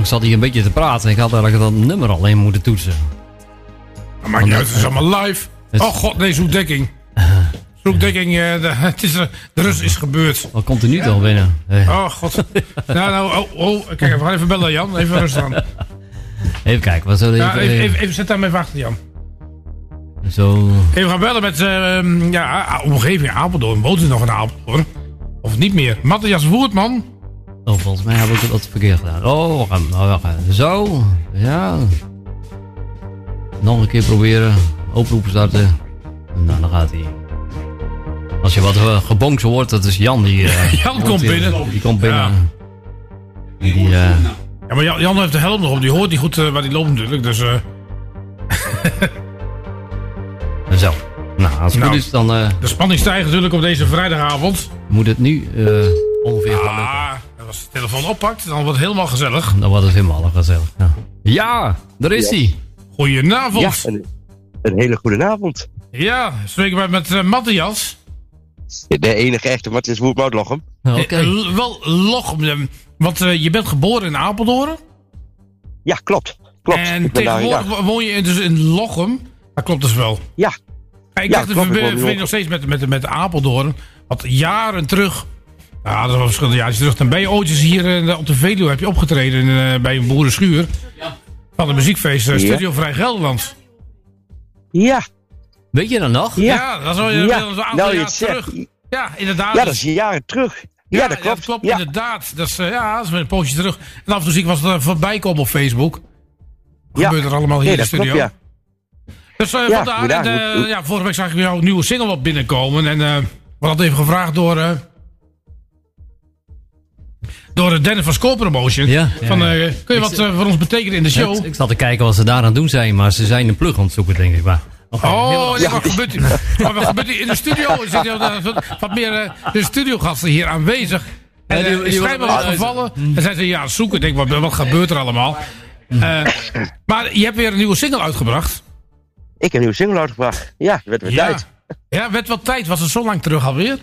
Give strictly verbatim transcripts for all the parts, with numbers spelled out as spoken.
lang zat hij een beetje te praten. Ik had eigenlijk dat nummer alleen moeten toetsen. Maar maakt niet uit, het is allemaal live. Het... Oh god, nee, zoekdekking. Zoekdekking, uh, de, het is, uh, de rust is gebeurd. Wat komt er nu dan binnen? Hey. Oh god. nou, nou, oh, oh, kijk, we gaan even bellen, Jan. Even rustig aan. Even kijken, wat zullen we ja, even, even, even zet daar even achter, Jan. Zo. Even gaan bellen met, uh, ja, omgeving Apeldoorn. Woont u nog in Apeldoorn? Of niet meer? Matthias Voertman. Oh, volgens mij heb ik dat verkeerd gedaan. Oh, we gaan, we gaan. Zo, ja. Nog een keer proberen. Oproepen starten. Nou, dan gaat hij. Als je wat uh, gebonks hoort, dat is Jan die... Uh, Jan komt die, binnen. Die komt binnen. Ja. Die, uh, ja, maar Jan, Jan heeft de helm nog op. Die hoort niet goed uh, waar hij loopt natuurlijk. Dus... Uh... Zo. Nou, als het nou, goed is dan... Uh, de spanning stijgt natuurlijk op deze vrijdagavond. Moet het nu uh, ongeveer gaan lukken. Ah, als de telefoon oppakt, dan wordt het helemaal gezellig. Dan wordt het helemaal gezellig. Ja, ja daar is hij. Ja. Goedenavond. Ja, een, een hele goede avond. Ja, spreken wij met uh, Matthias. De enige echte Matthias Voertman uit Lochem. Oké. Okay. Uh, wel Lochem, want uh, je bent geboren in Apeldoorn. Ja, klopt. klopt. En tegenwoordig daar, ja. woon je dus in Lochem. Dat klopt dus wel. Ja. Ik ja, dacht, we verbinden nog steeds met, met, met Apeldoorn. Want jaren terug, ja, dat was verschillende jaren terug. Dan ben je ooit eens hier uh, op de Veluwe heb je opgetreden uh, bij een boerenschuur. Ja. Van de muziekfeest uh, Studio ja. Vrij Gelderland. Ja. Weet je dat nog? Ja, ja dat is al ja. een aantal nou, jaar terug. Ja, inderdaad. Ja, dat is jaren terug. Ja, ja dat klopt. Ja, dat klopt ja. inderdaad. Dat is, uh, ja, dat is een poosje terug. En af en toe zie ik wat er voorbij komen op Facebook. Wat ja. gebeurt er allemaal hier nee, in de studio? Klopt, ja. Dus uh, ja, vandaar, en, uh, ja, vorige week zag ik jouw nieuwe single wat binnenkomen. En uh, we hadden even gevraagd door... Uh, door Dennis van Score Promotion. Ja, ja, van, uh, kun je wat uh, voor ons betekenen in de show? Ik, ik zat te kijken wat ze daar aan het doen zijn. Maar ze zijn een plug aan het zoeken, denk ik. Maar, okay, oh, nee, wat, gebeurt hier, wat gebeurt hier in de studio? Er zitten uh, wat meer uh, de studiogasten hier aanwezig. En uh, die, die schijnbaar wat gevallen. En zijn ze hier aan het zoeken. Denk, wat, wat gebeurt er allemaal? Uh, maar je hebt weer een nieuwe single uitgebracht. Ik heb een nieuwe single uitgebracht. Ja, het werd weer ja. tijd. Ja, werd wel tijd. Was het zo lang terug alweer?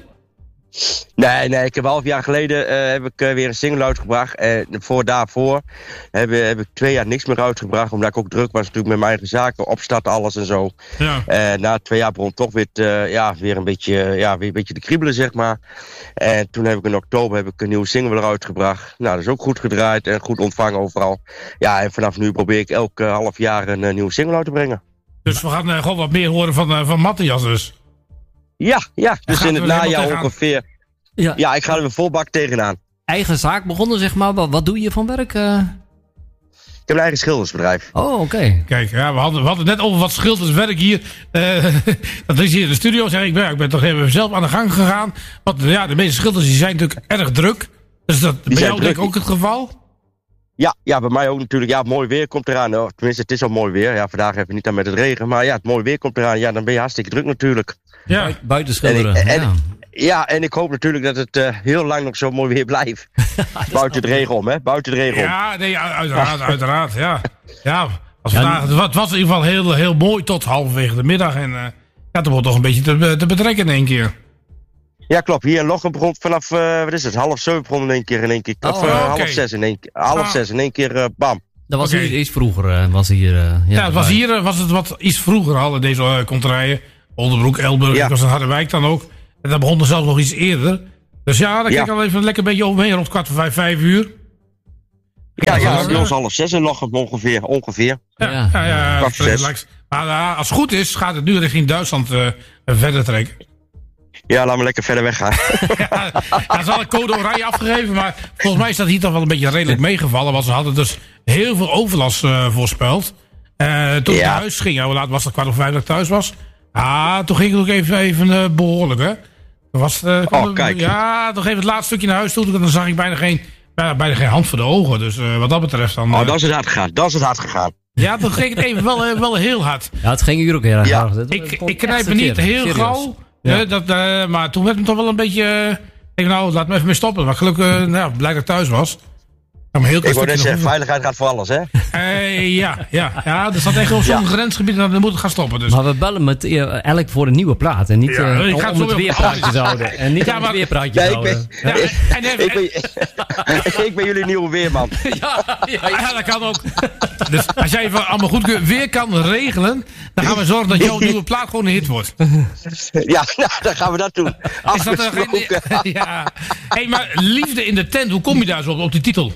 Nee, nee, ik heb een half jaar geleden uh, heb ik uh, weer een single uitgebracht. En uh, voor daarvoor heb, heb ik twee jaar niks meer uitgebracht. Omdat ik ook druk was natuurlijk met mijn eigen zaken, opstarten, alles en zo. Ja. Uh, na twee jaar begon toch weer, uh, ja, weer, een beetje, uh, ja, weer een beetje te kriebelen, zeg maar. En toen heb ik in oktober heb ik een nieuwe single eruit gebracht. Nou, dat is ook goed gedraaid en goed ontvangen overal. Ja, en vanaf nu probeer ik elk uh, half jaar een uh, nieuwe single uit te brengen. Dus we gaan uh, gewoon wat meer horen van, uh, van Matthias dus. Ja, ja, dus in het najaar ongeveer. Ja. ja, ik ga er weer vol bak tegenaan. Eigen zaak begonnen, zeg maar. Wat, wat doe je van werk? Uh... Ik heb een eigen schildersbedrijf. Oh, oké. Okay. Kijk, ja, we, hadden, we hadden het net over wat schilderswerk hier. Uh, dat is hier in de studio. Zeg ik, ben, ik ben toch even zelf aan de gang gegaan. Want ja, de meeste schilders die zijn natuurlijk erg druk. Dus dat bij jou denk ik ook het geval? Ja, ja, bij mij ook natuurlijk. Ja, het mooi weer komt eraan. Oh, tenminste, het is al mooi weer. Ja, vandaag even niet aan met het regen. Maar ja, het mooi weer komt eraan. Ja, dan ben je hartstikke druk natuurlijk. Ja, buiten schilderen. En ik, en, ja. ja, en ik hoop natuurlijk dat het uh, heel lang nog zo mooi weer blijft. Buiten de regen om, hè? Buiten de regen om. Ja, nee, uiteraard, uiteraard, ja. Ja, als vandaag, ja, het was in ieder geval heel, heel mooi tot halverwege de middag. En uh, ja, er wordt toch een beetje te, te betrekken in één keer. Ja, klopt. Hier in Lochem begon vanaf, uh, wat is het, half zeven begon in één keer in één keer. Oh, of uh, okay. half zes in één keer. Half ah. zes in één keer, uh, bam. Dat was okay. hier iets vroeger, uh, was hier... Uh, ja, ja, het was hier uh, was het wat iets vroeger al in deze uh, konterijen. Oldenbroek, Elburg, ja. was in Harderwijk dan ook. En dat begon er zelfs nog iets eerder. Dus ja, dan kijk ik ja. al even lekker een beetje overheen, rond kwart voor vijf, vijf uur. Ja, ja, ja, bij ons half zes in Lochem ongeveer, ongeveer. Ja, ja, ja, ja, ja zes. Maar uh, als het goed is, gaat het nu richting Duitsland uh, verder trekken. Ja, laat me lekker verder weggaan. ja, ja, ze hadden code oranje afgegeven, maar volgens mij is dat hier toch wel een beetje redelijk meegevallen. Want ze hadden dus heel veel overlast uh, voorspeld. Uh, toen ja. ik naar huis ging, hoe laat was het, kwart over vijf dat ik thuis was. Ah, toen ging het ook even, even uh, behoorlijk, hè. Was, uh, oh, kijk. Ja, toch even het laatste stukje naar huis toe. Dan zag ik bijna geen, bijna, bijna geen hand voor de ogen. Dus uh, wat dat betreft dan... Uh, oh, dat is het hard gegaan. Dat is het hard gegaan. Ja, toen ging het even wel, wel heel hard. Ja, het ging hier ook heel erg ja. hard. Ik, ik knijp me niet heel serieus. Gauw. Ja. Uh, dat, uh, maar toen werd het toch wel een beetje... Uh, ik denk, nou, laat me even mee stoppen. Maar gelukkig, uh, nou, blij dat ik thuis was. Ja, maar heel ik wou net zeggen, veiligheid gaat voor alles, hè? Uh, ja, ja, ja, er staat echt op zo'n ja. grensgebied en dan moet het gaan stoppen. Dus. Maar we bellen met uh, elk voor een nieuwe plaat. En niet ja, uh, om, om het weerpraatje te houden. En niet ja, om het weerpraatje te houden. Ja, ik, en, en, ik, ben, ik ben jullie nieuwe weerman. Ja, ja, ja, dat kan ook. Dus als jij even allemaal goed weer kan regelen, dan gaan we zorgen dat jouw nieuwe plaat gewoon een hit wordt. Ja, nou, dan gaan we dat doen. Is dat er geen, ja. Hey, maar Liefde in de Tent, hoe kom je daar zo op, op die titel?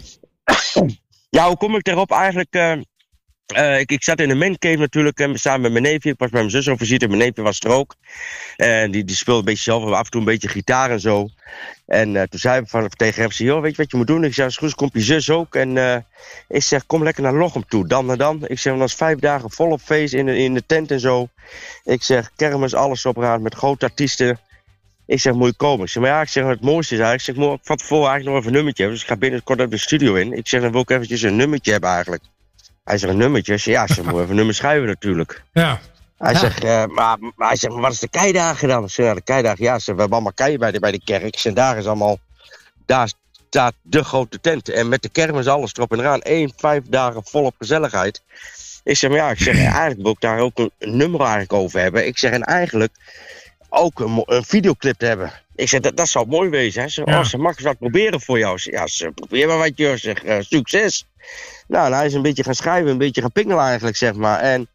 Ja, hoe kom ik daarop eigenlijk? Uh, uh, ik, ik zat in de mancave natuurlijk, uh, samen met mijn neefje. Ik was bij mijn zus op visite, mijn neefje was er ook. En die, die speelde een beetje zelf, af en toe een beetje gitaar en zo. En uh, toen zei ik van, tegen hem, joh, weet je wat je moet doen? Ik zeg, als goed komt je zus ook. En uh, ik zeg, kom lekker naar Lochem toe, dan en dan. Ik zeg, dan was vijf dagen volop feest in de, in de tent en zo. Ik zeg, kermis, alles op raad met grote artiesten. Ik zeg, moet je komen? Ik zeg, maar ja, ik zeg, het mooiste is eigenlijk, ik zeg, moet ik van tevoren eigenlijk nog even een nummertje hebben. Dus ik ga binnenkort even de studio in. Ik zeg, dan wil ik eventjes een nummertje hebben eigenlijk. Hij zegt, een nummertje? Ik zeg, ja, ze moet even een nummer schrijven natuurlijk. Ja. Hij ja. zegt, uh, maar, maar hij zegt, maar wat is de keidagen dan? Ik zeg, ja, de keidagen, ja, ze, we hebben allemaal keien bij de, bij de kerk. Ik zeg, daar is allemaal, daar staat de grote tent. En met de kermis alles erop en eraan. Eén, vijf dagen volop gezelligheid. Ik zeg, maar ja, ik zeg, eigenlijk wil ik daar ook een, een nummer eigenlijk over hebben. Ik zeg, en eigenlijk ook een, een videoclip te hebben. Ik zeg, dat, dat zou mooi wezen. Hè? Ze, ja. oh, ze mag eens wat proberen voor jou. Ze, ja, ze probeer maar wat, joh. Zeg, uh, succes. Nou, en hij is een beetje gaan schrijven, een beetje gaan pingelen eigenlijk, zeg maar. En,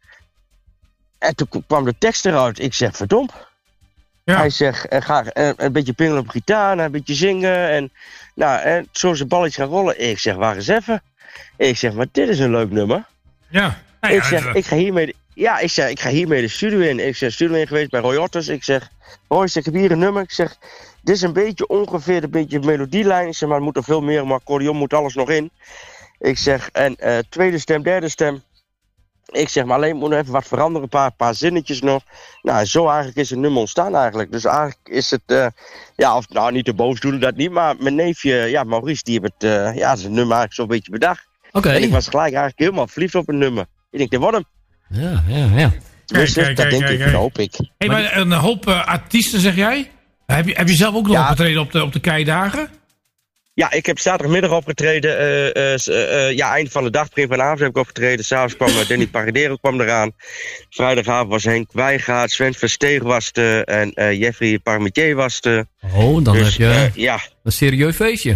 en toen kwam de tekst eruit. Ik zeg, verdomd. Ja. Hij zegt, en ga en, een beetje pingelen op gitaar, en een beetje zingen. En, nou, en zo is het balletje gaan rollen. Ik zeg, wacht eens even. Ik zeg, maar dit is een leuk nummer. Ja. Nou ja, ik zeg, ik ga hiermee... Ja, ik zeg, ik ga hiermee de studio in. Ik zeg, studio in geweest bij Roy Otters. Ik zeg, Roy, ik heb hier een nummer. Ik zeg, dit is een beetje ongeveer een beetje melodielijn. Ik zeg, maar er moet er veel meer, maar accordeon moet alles nog in. Ik zeg, en uh, tweede stem, derde stem. Ik zeg, maar alleen moet nog even wat veranderen, een paar, paar zinnetjes nog. Nou, zo eigenlijk is het nummer ontstaan eigenlijk. Dus eigenlijk is het, uh, ja, of nou niet te boos doen, dat niet. Maar mijn neefje, ja, Maurice, die heeft het, uh, ja, zijn nummer eigenlijk zo'n beetje bedacht. Okay. En ik was gelijk eigenlijk helemaal verliefd op een nummer. Ik denk, dit wordt hem. Ja, ja, ja. Dus kijk, kijk, dat kijk, denk kijk, ik, kijk. dat hoop ik. Hey, maar een hoop uh, artiesten, zeg jij? Heb je, heb je zelf ook nog ja. opgetreden op de, op de keidagen? Ja, ik heb zaterdagmiddag opgetreden. Uh, uh, uh, ja, eind van de dag, begin van de avond heb ik opgetreden. S'avonds kwam uh, Danny Paradero kwam eraan. Vrijdagavond was Henk Wijgaard, Sven Versteeg was er. En uh, Jeffrey Parmentier was er. Oh, dan dus, heb je uh, ja. een serieus feestje.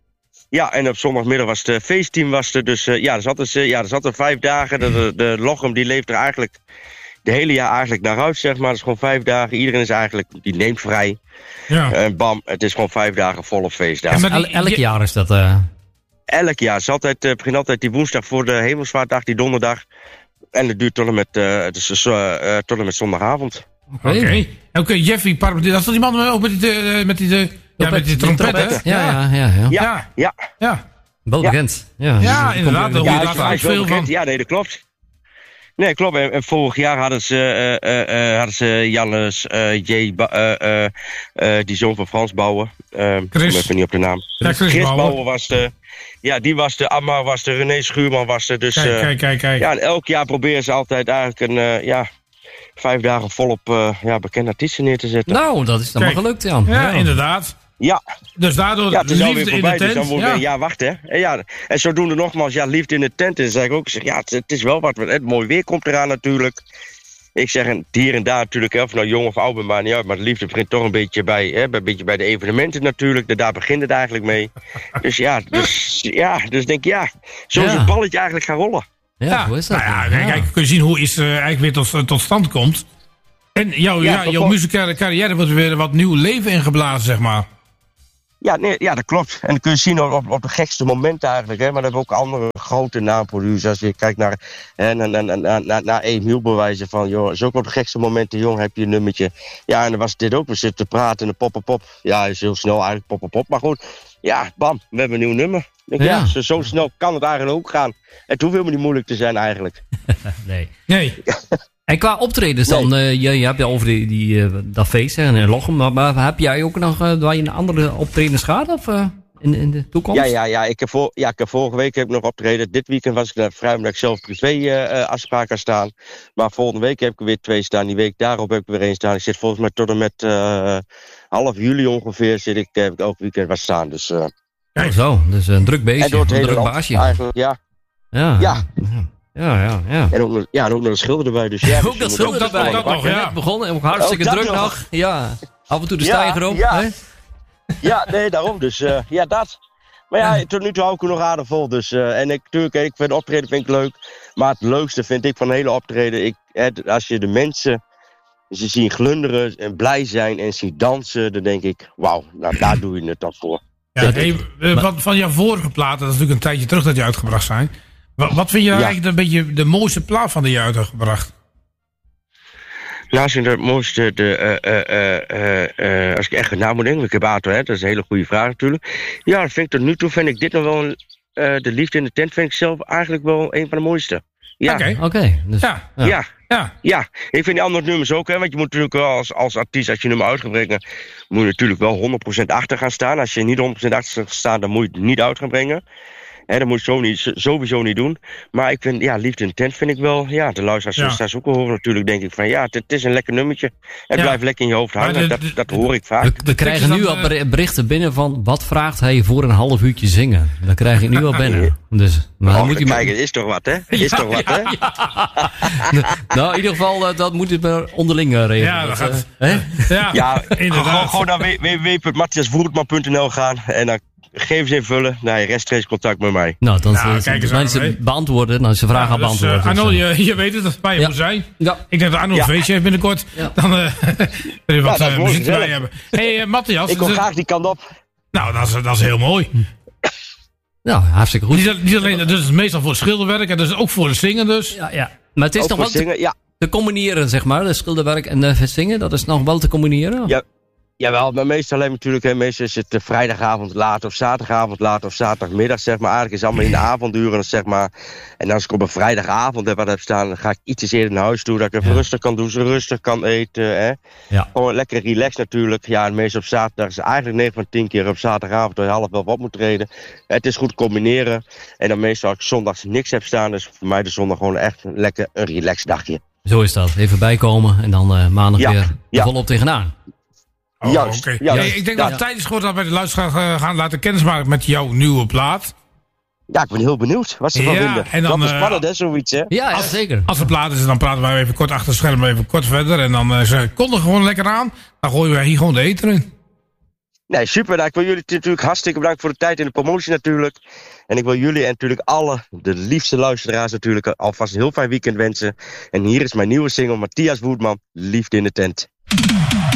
Ja, en op zondagmiddag was het feestteam was er. Dus uh, ja, er zat, dus, uh, ja, er zat er vijf dagen. De, de, de Lochem die leeft er eigenlijk de hele jaar eigenlijk naar uit, zeg maar. Het is gewoon vijf dagen. Iedereen is eigenlijk, die neemt vrij. Ja. En uh, bam, het is gewoon vijf dagen volle feestdagen. El- elk jaar is dat? Uh... Elk jaar. Het altijd, uh, begint altijd die woensdag voor de Hemelsvaartdag, die donderdag. En het duurt tot en met, uh, het is, uh, uh, tot en met zondagavond. Oké. Okay. Okay. okay, Jeffrey Parmentier, dat is die man ook met die, uh, met die, uh, ja, met die trompet, hè? Ja, ja, ja. Ja, ja. ja. ja. Wel bekend. Ja, ja, ja inderdaad. Daar hoor je ja, daar ook veel van. Ja, nee, dat klopt. Nee, klopt. En, en vorig jaar hadden ze, uh, uh, uh, hadden ze Jannes, uh, J, uh, uh, uh, die zoon van Frans Bouwen. Uh, Chris. Ik kom even niet op de naam. Ja, Chris, Chris Bouwen. Bouwen was de, ja, die was de, Amma was de, René Schuurman was er. Dus, kijk, uh, kijk, kijk, kijk. Ja, en elk jaar proberen ze altijd eigenlijk een, uh, ja, vijf dagen volop uh, ja, bekende artiesten neer te zetten. Nou, dat is dan maar gelukt, Jan. Ja, ja, inderdaad. Ja. Dus daardoor ja, het is liefde alweer voorbij, in de tent. Dus dan wordt ja. weer, ja, wacht hè. En, ja, en zodoende nogmaals, ja, liefde in de tent. En dan zeg ik ook, ik zeg, ja, het, het is wel wat. Het mooi weer komt eraan natuurlijk. Ik zeg, en hier en daar natuurlijk, of nou jong of oud ben, maar niet uit. Maar de liefde begint toch een beetje bij, hè, een beetje bij de evenementen natuurlijk. Daar begint het eigenlijk mee. Dus ja, dus, ja, dus denk ik, ja, zo is ja. het balletje eigenlijk gaan rollen. Ja, ja. Hoe is dat? Nou ja, kijk, kijk, kun je zien hoe iets uh, eigenlijk weer tot, tot stand komt. En jouw, ja, ja, jouw muzikale carrière wordt weer wat nieuw leven ingeblazen, zeg maar. Ja, nee, ja, dat klopt. En dat kun je zien op, op, op de gekste momenten eigenlijk. Hè. Maar dan hebben we ook andere grote naamproducers. Als je kijkt naar, hè, naar, naar, naar, naar, naar Emiel bewijzen van... joh, zo ook op de gekste momenten, jong, heb je een nummertje. Ja, en dan was dit ook. We zitten te praten en pop, pop, pop. Ja, is heel snel eigenlijk pop, pop, pop. Maar goed, ja, bam, we hebben een nieuw nummer. Denk, ja, ja zo, zo snel kan het eigenlijk ook gaan. Het hoeft helemaal niet moeilijk te zijn eigenlijk. nee. Nee. En qua optredens dan, nee. uh, je, je hebt over die, die, uh, dat feest en uh, Lochem, maar, maar heb jij ook nog uh, waar je een andere optredens gaat of uh, in, in de toekomst? Ja, ja, ja. Ik heb, voor, ja ik heb vorige week heb ik nog optreden. Dit weekend was ik uh, vrij omdat ik zelf privé uh, afspraken staan. Maar volgende week heb ik er weer twee staan. Die week daarop heb ik er weer één staan. Ik zit volgens mij tot en met uh, half juli ongeveer zit ik, heb ik elk weekend wat staan. Dus, uh, Kijk. Zo, dus een druk beestje, En door het een hele druk land baasje. eigenlijk, ja. Ja, Ja. ja, ja. ja. En ook, nog- ja, en ook nog een schilder erbij. Dus ja, dus Ook je dat moet schuld ook erbij. dat nog, ja. Net begonnen en ook hartstikke Ook dat druk nog. nog. Ja, af en toe de Ja, stijger op. ja. Hè? Ja, nee, daarom. Dus uh, ja, dat. Maar ja, tot nu toe hou ik er nog aardig vol. Dus, uh, en ik, natuurlijk, ik vind optreden vind ik leuk. Maar het leukste vind ik van de hele optreden... Ik, het, als je de mensen ze zien glunderen en blij zijn en zien dansen... dan denk ik, wauw, nou, daar doe je het dan voor. Ja, hey, uh, van, van jouw vorige platen, dat is natuurlijk een tijdje terug dat die uitgebracht zijn. Wat, wat vind je nou Ja. eigenlijk een beetje de mooiste plaat van die je uit hebt gebracht? Nou, als je het mooiste, de, uh, uh, uh, uh, als ik echt na moet denken, ik heb Ato, hè, dat is een hele goede vraag natuurlijk. Ja, dat vind ik tot nu toe, vind ik dit nog wel, een, uh, de liefde in de tent, vind ik zelf eigenlijk wel een van de mooiste. Ja, Oké. Oké, okay, dus, Ja. ja. ja. Ja, Ja, ik vind die andere nummers ook, hè, want je moet natuurlijk wel als, als artiest, als je nummer uit gaat brengen, moet je natuurlijk wel honderd procent achter gaan staan. Als je niet honderd procent achter gaat staan, dan moet je het niet uit gaan brengen. Hè, dat moet je zo niet, sowieso niet doen. Maar ik vind, ja, Liefde in de Tent vind ik wel, ja, de luisteraars Ja. zullen straks ook wel horen natuurlijk, denk ik van, ja, het, het is een lekker nummertje. Het Ja. blijft lekker in je hoofd hangen, Maar de- dat, de- dat hoor ik vaak. we, we krijgen dan, nu al uh, ber- berichten binnen van... wat vraagt hij voor een half uurtje zingen? Dat krijg ik nu al binnen. Dus, maar dan Och, moet hij kijk, het is toch wat, hè? Is toch wat, hè? nou, in ieder geval, uh, dat moet het maar onderling uh, regelen. Ja, dat Dat, gaat- uh, hè? ja, Ja, gewoon, inderdaad. gewoon naar w w w punt matthias voertman punt n l gaan en dan gegevens invullen. Nou, rechtstreeks contact met mij. Nou, dan Nou, is kijk eens dan aan, is het hè. beantwoorden. Dan is de vraag al Ja, dus, beantwoord. uh, dus, Arno, uh, je, je weet het, dat het bij je Ja. moet zijn. Ja. Ik denk dat Arno Ja. een feestje heeft binnenkort. Ja. Dan uh, wil je wat dat is uh, mooi, muziek erbij gezellig. hebben. Hé, hey, uh, Matthias. Ik kom uh, graag die kant op. Nou, dat is, dat is heel mooi. nou, hartstikke goed. Niet, niet alleen, dus het is meestal voor het schilderwerk en dus ook voor het zingen dus. Ja, ja. Maar het is Ook nog voor wel te, zingen, ja. te combineren, zeg maar. De schilderwerk en uh, het zingen. Dat is nog wel te combineren. Ja. Jawel, maar meestal alleen natuurlijk, hè, meestal is het uh, vrijdagavond laat of zaterdagavond laat of zaterdagmiddag, zeg maar. Eigenlijk is het allemaal in de avonduren, zeg maar. En als ik op een vrijdagavond heb wat heb staan, dan ga ik iets eerder naar huis toe, dat ik even Ja. rustig kan doen, zo rustig kan eten, hè. Ja. Gewoon lekker relaxed natuurlijk. Ja, en meestal op zaterdag is eigenlijk negen van tien keer op zaterdagavond dat je half wel op moet treden. Het is goed combineren. En dan meestal als ik zondags niks heb staan, dus voor mij de zondag gewoon echt een lekker een relaxed dagje. Zo is dat. Even bijkomen en dan uh, maandag Ja, weer er ja. volop tegenaan. Oh, Juist, oké. juist. Hey, ik denk dat Ja. het tijd is geworden dat wij de luisteraars uh, gaan laten kennismaken met jouw nieuwe plaat. Ja, ik ben heel benieuwd wat ze Ja, van vinden. en dan, dat is uh, spannend, hè, zoiets, hè? Ja, ja zeker. Als het plaat is, dan praten wij even kort achter het scherm even kort verder. En dan uh, zeg ik, kom er gewoon lekker aan. Dan gooien wij hier gewoon de eten in. Nee, super. Nou, ik wil jullie natuurlijk hartstikke bedanken voor de tijd en de promotie natuurlijk. En ik wil jullie en natuurlijk alle, de liefste luisteraars natuurlijk, alvast een heel fijn weekend wensen. En hier is mijn nieuwe single, Matthias Woerdman, Liefde in de Tent.